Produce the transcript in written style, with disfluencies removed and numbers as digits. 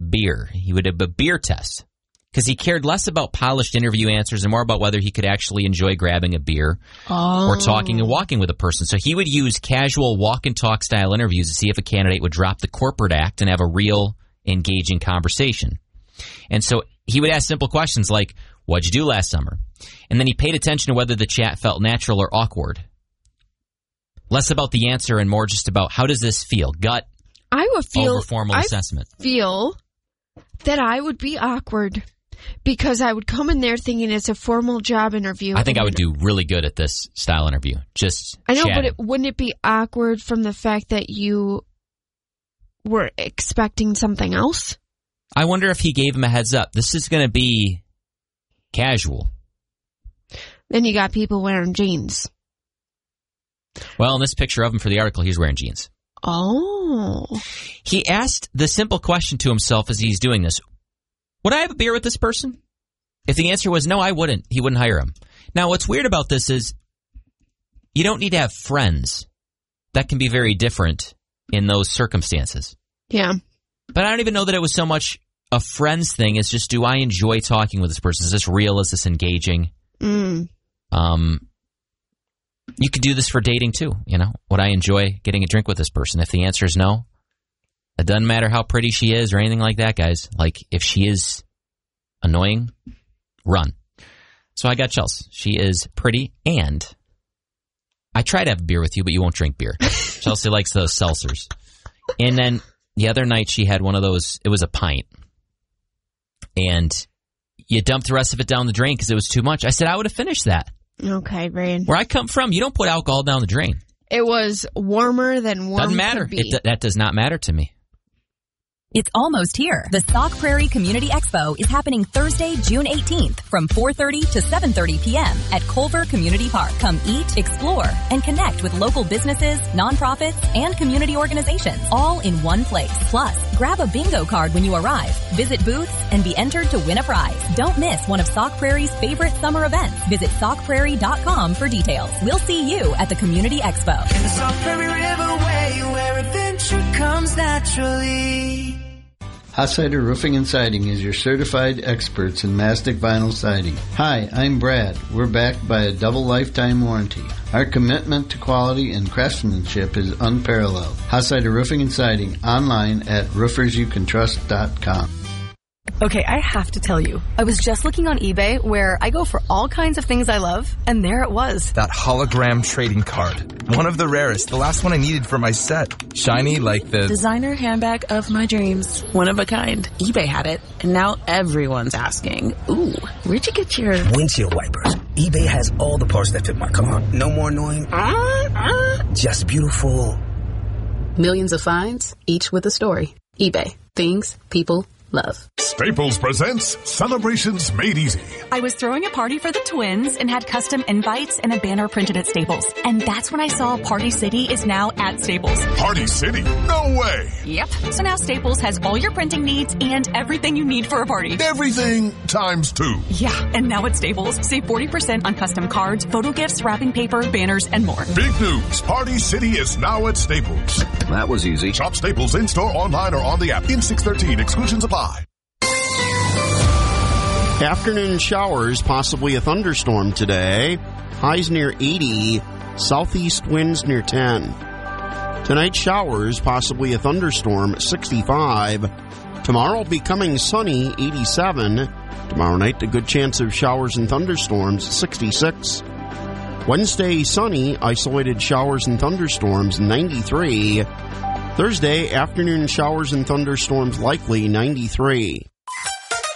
beer. He would have a beer test because he cared less about polished interview answers and more about whether he could actually enjoy grabbing a beer or talking and walking with a person. So he would use casual walk and talk style interviews to see if a candidate would drop the corporate act and have a real engaging conversation. And so he would ask simple questions like, what'd you do last summer? And then he paid attention to whether the chat felt natural or awkward. Less about the answer and more just about how does this feel? Gut over formal assessment. I feel that I would be awkward because I would come in there thinking it's a formal job interview. I think I would do really good at this style interview. I know, chatting. But wouldn't it be awkward from the fact that you were expecting something else? I wonder if he gave him a heads up. This is going to be casual. Then you got people wearing jeans. Well, in this picture of him for the article, he's wearing jeans. Oh. He asked the simple question to himself as he's doing this. Would I have a beer with this person? If the answer was no, I wouldn't. He wouldn't hire him. Now, what's weird about this is you don't need to have friends. That can be very different in those circumstances. Yeah. But I don't even know that it was so much a friends thing as just, do I enjoy talking with this person? Is this real? Is this engaging? You could do this for dating too, you know. Would I enjoy getting a drink with this person? If the answer is no, it doesn't matter how pretty she is or anything like that, guys. Like, if she is annoying, run. So I got Chelsea. She is pretty, and I try to have a beer with you, but you won't drink beer. Chelsea likes those seltzers. And then the other night she had one of those, it was a pint. And you dumped the rest of it down the drain because it was too much. I said, I would have finished that. Okay, Brian. Where I come from, you don't put alcohol down the drain. It was warmer than warm Doesn't matter. could be. That does not matter to me. It's almost here. The Sauk Prairie Community Expo is happening Thursday, June 18th from 4:30 to 7:30 p.m. at Culver Community Park. Come eat, explore, and connect with local businesses, nonprofits, and community organizations, all in one place. Plus, grab a bingo card when you arrive, visit booths, and be entered to win a prize. Don't miss one of Sauk Prairie's favorite summer events. Visit saukprairie.com for details. We'll see you at the Community Expo. In the Sauk Prairie Riverway, where adventure comes naturally. Hossider Roofing and Siding is your certified experts in mastic vinyl siding. Hi, I'm Brad. We're backed by a double lifetime warranty. Our commitment to quality and craftsmanship is unparalleled. Hossider Roofing and Siding, online at roofersyoucantrust.com. Okay, I have to tell you, I was just looking on eBay where I go for all kinds of things I love, and there it was. That hologram trading card. One of the rarest, the last one I needed for my set. Shiny like the designer handbag of my dreams. One of a kind. eBay had it, and now everyone's asking, ooh, where'd you get your windshield wipers? eBay has all the parts that fit my car. No more annoying, just beautiful. Millions of finds, each with a story. eBay. Things people love. Staples presents Celebrations Made Easy. I was throwing a party for the twins and had custom invites and a banner printed at Staples. And that's when I saw Party City is now at Staples. Party City? No way! Yep. So now Staples has all your printing needs and everything you need for a party. Everything times 2. Yeah, and now at Staples, save 40% on custom cards, photo gifts, wrapping paper, banners, and more. Big news. Party City is now at Staples. That was easy. Shop Staples in-store, online, or on the app. In 613, exclusions apply. Afternoon showers, possibly a thunderstorm today. Highs near 80, southeast winds near 10. Tonight showers, possibly a thunderstorm, 65. Tomorrow becoming sunny, 87. Tomorrow night a good chance of showers and thunderstorms, 66. Wednesday sunny, isolated showers and thunderstorms, 93. Thursday afternoon showers and thunderstorms likely, 93.